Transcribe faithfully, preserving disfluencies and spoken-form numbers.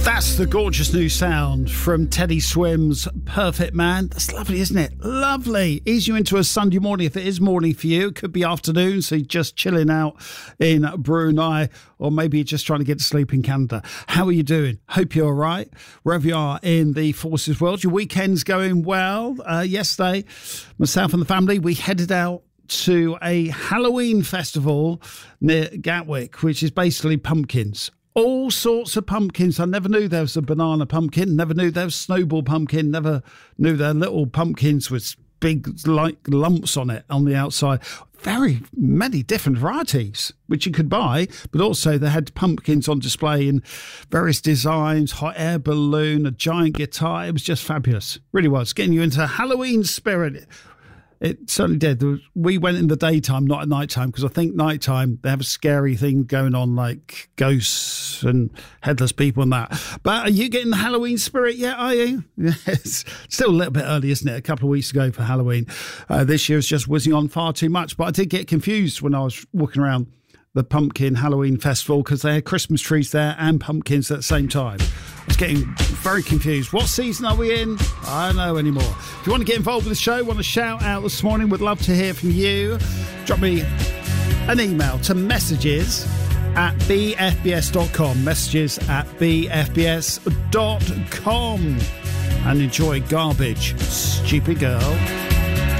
That's the gorgeous new sound from Teddy Swim's Perfect Man. That's lovely, isn't it? Lovely. Ease you into a Sunday morning if it is morning for you. It could be afternoon, so you're just chilling out in Brunei, or maybe you're just trying to get to sleep in Canada. How are you doing? Hope you're all right. Wherever you are in the forces world, your weekend's going well. Uh, yesterday, myself and the family, we headed out to a Halloween festival near Gatwick, which is basically pumpkins. All sorts of pumpkins. I never knew there was a banana pumpkin. Never knew there was snowball pumpkin. Never knew there were little pumpkins with big like lumps on it on the outside. Very many different varieties which you could buy, but also they had pumpkins on display in various designs, hot air balloon, a giant guitar. It was just fabulous. Really was. Getting you into Halloween spirit. It certainly did. We went in the daytime, not at nighttime, because I think nighttime they have a scary thing going on, like ghosts and headless people and that. But are you getting the Halloween spirit yet, are you? Yes. Still a little bit early, isn't it? A couple of weeks ago for Halloween. Uh, this year's just whizzing on far too much. But I did get confused when I was walking around the Pumpkin Halloween Festival because they had Christmas trees there and pumpkins at the same time. I was getting very confused. What season are we in? I don't know anymore. If you want to get involved with the show, want to shout out this morning, would love to hear from you. Drop me an email to messages at b f b s dot com. Messages at b f b s dot com. And enjoy Garbage, Stupid Girl.